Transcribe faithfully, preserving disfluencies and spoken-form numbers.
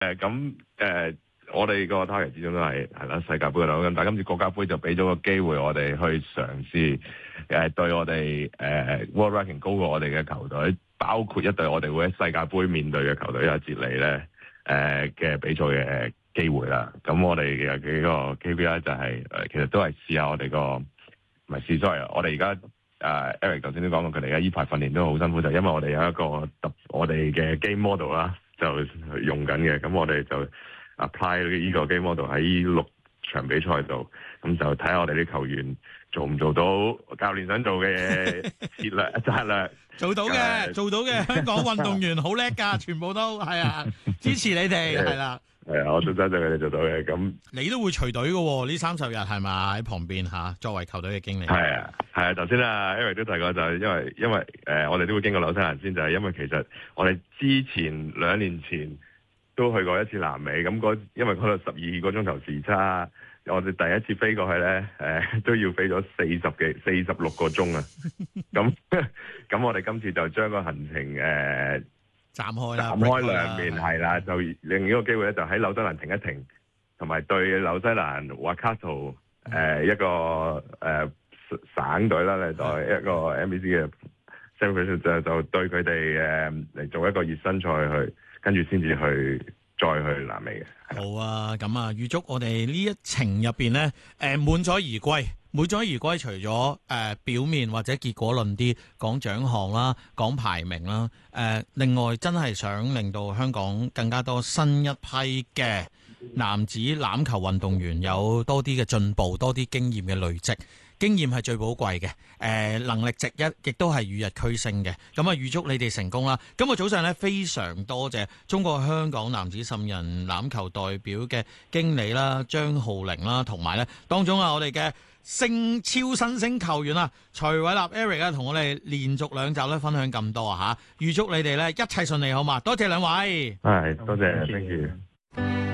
誒咁誒，我哋個 target 始終都係係啦世界盃度咁，但係今次國家盃就俾咗個機會我哋去嘗試誒對我哋誒、呃、World Ranking 高過我哋嘅球隊，包括一隊我哋會喺世界盃面對嘅球隊有捷利咧誒嘅比賽嘅機會啦。咁我哋嘅幾個 K P I 就係、是、誒、呃，其實都係試下我哋個唔係試 sorry，我哋而家誒 Eric 頭先都講過，佢哋而家依排訓練都好辛苦，就因為我哋有一個特我哋嘅 game model 啦。就用緊嘅，咁我哋就 apply 呢個 game model 喺六場比賽度，咁就睇下我哋啲球員做唔做到教練想做嘅嘢，策略策略做到嘅，做到嘅，香港運動員好叻㗎，全部都係啊，支持你哋係啦。 係啊，我都相信佢哋做到嘅。咁你都會隨隊嘅喎？呢三十日係咪喺旁邊嚇？作為球隊嘅經理。 係啊，係啊。頭先啊，Eric 都提過就係因為因為誒、呃，我哋都會經過紐西蘭先，就係、是、因為其實我哋之前兩年前都去過一次南美，咁嗰因為嗰度十二個鐘頭時差，我哋第一次飛過去咧，誒、呃、都要飛咗四十幾四十六個鐘啊。咁咁我哋今次就將個行程誒。呃斬開啦， 斬開兩邊係啦，就另一個機會咧，就喺紐西蘭停一停，同埋對紐西蘭瓦卡圖誒一個誒、呃、省隊啦嚟代一個 N B C 嘅 celebration 就就對佢哋誒嚟做一個熱身賽去，跟住先至去再去南美嘅。 好啊，咁啊，預祝我哋呢一程入邊咧誒滿載而歸。滿載而歸，除咗誒、呃、表面或者結果論啲講獎項啦、講排名啦，誒、呃、另外真係想令到香港更加多新一批嘅男子欖球運動員有多啲嘅進步，多啲經驗嘅累積。經驗係最寶貴嘅，誒、呃、能力值一亦都係與日俱升嘅。咁啊，預祝你哋成功啦！今日早上咧，非常多謝中國香港男子十人欖球代表嘅經理啦，張浩玲啦，同埋咧當中啊，我哋嘅星超新星球員啊，徐偉立 Eric 啊，同我哋連續兩集咧分享咁多啊嚇！預祝你哋咧一切順利，好嘛？多謝兩位， 係多謝，thank you。